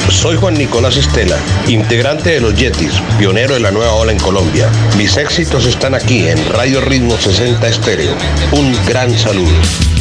Soy Juan Nicolás Estela, integrante de los Yetis, pionero de la nueva ola en Colombia. Mis éxitos están aquí en Radio Ritmo 60 Estéreo. Un gran saludo.